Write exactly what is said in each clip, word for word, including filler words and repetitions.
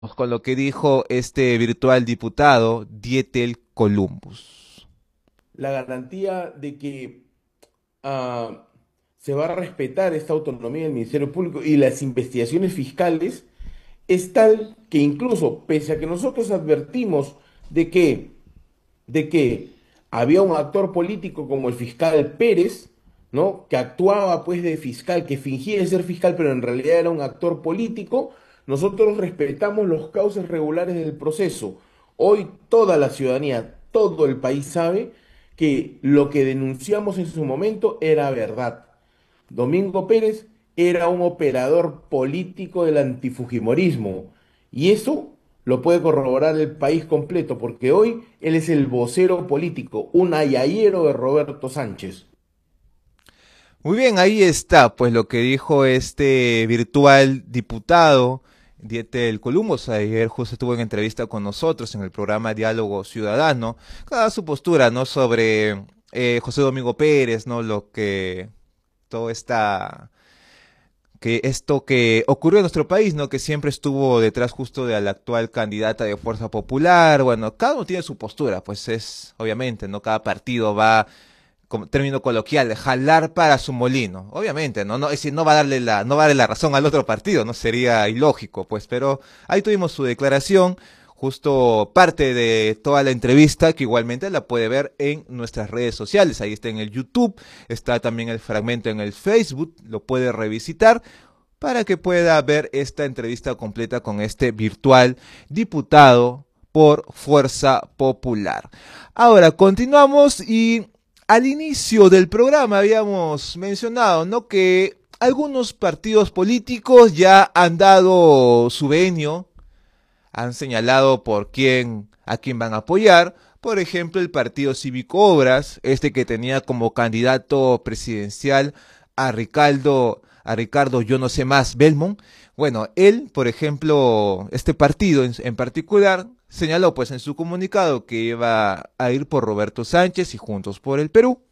con lo que dijo este virtual diputado Dietel Columbus. La garantía de que ah, se va a respetar esta autonomía del Ministerio Público y las investigaciones fiscales es tal que incluso, pese a que nosotros advertimos de que, de que había un actor político como el fiscal Pérez, ¿no? Que actuaba pues de fiscal, que fingía ser fiscal, pero en realidad era un actor político, nosotros respetamos los cauces regulares del proceso. Hoy toda la ciudadanía, todo el país sabe que lo que denunciamos en su momento era verdad. Domingo Pérez era un operador político del antifujimorismo y eso lo puede corroborar el país completo porque hoy él es el vocero político, un ayayero de Roberto Sánchez. Muy bien, ahí está, pues lo que dijo este virtual diputado Dietel Columbus. Ayer justo estuvo en entrevista con nosotros en el programa Diálogo Ciudadano. Cada su postura, ¿no? Sobre eh, José Domingo Pérez, ¿no? Lo que todo esta que esto que ocurrió en nuestro país, ¿no? Que siempre estuvo detrás justo de la actual candidata de Fuerza Popular. Bueno, cada uno tiene su postura, pues es, obviamente, ¿no? Cada partido va, como término coloquial, jalar para su molino. Obviamente, ¿no? No, es decir, no va a darle la, no va a darle la razón al otro partido, ¿no? Sería ilógico, pues, pero ahí tuvimos su declaración. Justo parte de toda la entrevista que igualmente la puede ver en nuestras redes sociales. Ahí está en el YouTube, está también el fragmento en el Facebook, lo puede revisitar para que pueda ver esta entrevista completa con este virtual diputado por Fuerza Popular. Ahora continuamos y al inicio del programa habíamos mencionado, ¿no?, que algunos partidos políticos ya han dado su venio, han señalado por quién, a quién van a apoyar. Por ejemplo, el Partido Cívico Obras, este que tenía como candidato presidencial a Ricardo, a Ricardo yo no sé más Belmont. Bueno, él, por ejemplo, este partido en, en particular, señaló pues en su comunicado que iba a ir por Roberto Sánchez y Juntos por el Perú.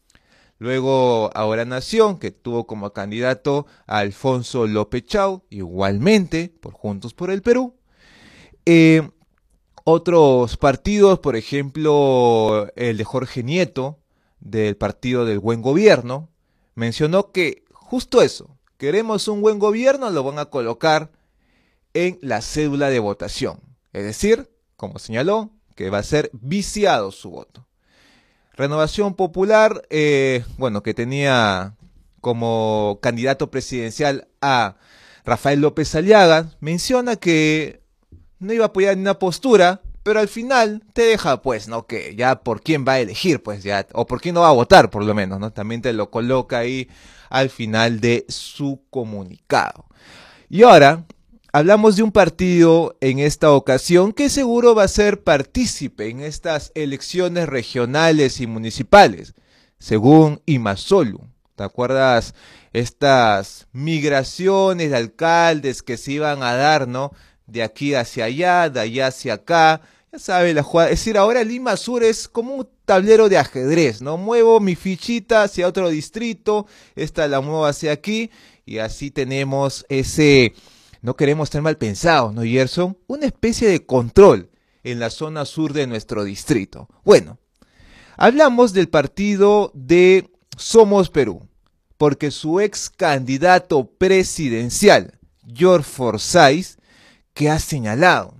Luego Ahora Nación, que tuvo como candidato a Alfonso López Chau, igualmente por Juntos por el Perú. Eh, Otros partidos, por ejemplo, el de Jorge Nieto, del Partido del Buen Gobierno, mencionó que justo eso, queremos un buen gobierno, lo van a colocar en la cédula de votación. Es decir, como señaló, que va a ser viciado su voto. Renovación Popular, eh, bueno, que tenía como candidato presidencial a Rafael López Aliaga, menciona que no iba a apoyar ni una postura, pero al final te deja, pues, ¿no? Que ya por quién va a elegir, pues ya, o por quién no va a votar, por lo menos, ¿no? También te lo coloca ahí al final de su comunicado. Y ahora, hablamos de un partido en esta ocasión que seguro va a ser partícipe en estas elecciones regionales y municipales, según Imasolu. ¿Te acuerdas? Estas migraciones de alcaldes que se iban a dar, ¿no? De aquí hacia allá, de allá hacia acá. Ya sabes la jugada. Es decir, ahora Lima Sur es como un tablero de ajedrez, ¿no? Muevo mi fichita hacia otro distrito, esta la muevo hacia aquí, y así tenemos ese, no queremos estar mal pensados, ¿no, Gerson? Una especie de control en la zona sur de nuestro distrito. Bueno, hablamos del partido de Somos Perú, porque su ex candidato presidencial, George Forsyth, que ha señalado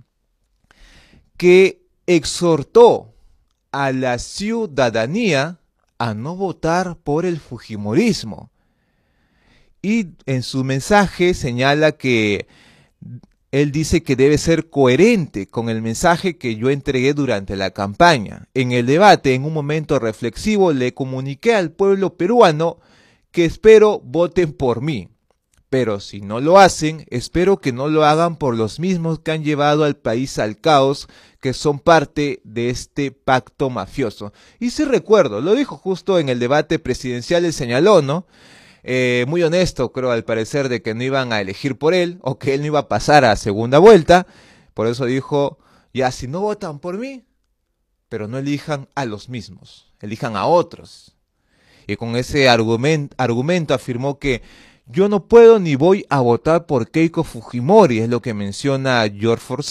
que exhortó a la ciudadanía a no votar por el fujimorismo. Y en su mensaje señala que él dice que debe ser coherente con el mensaje que yo entregué durante la campaña. En el debate, en un momento reflexivo, le comuniqué al pueblo peruano que espero voten por mí. Pero si no lo hacen, espero que no lo hagan por los mismos que han llevado al país al caos, que son parte de este pacto mafioso. Y sí recuerdo, lo dijo justo en el debate presidencial, él señaló, ¿no? Eh, muy honesto, creo, al parecer, de que no iban a elegir por él, o que él no iba a pasar a segunda vuelta. Por eso dijo, ya, si no votan por mí, pero no elijan a los mismos, elijan a otros. Y con ese argument, argumento afirmó que Yo no puedo ni voy a votar por Keiko Fujimori, es lo que menciona George Forsyth.